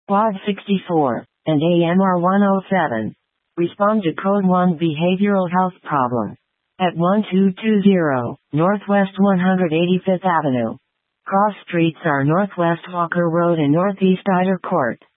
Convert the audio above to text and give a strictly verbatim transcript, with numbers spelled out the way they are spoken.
Quad sixty-four, and A M R one oh seven. Respond to Code one Behavioral Health Problem. At one two two zero, Northwest one hundred eighty-fifth Avenue. Cross streets are Northwest Walker Road and Northeast Ider Court.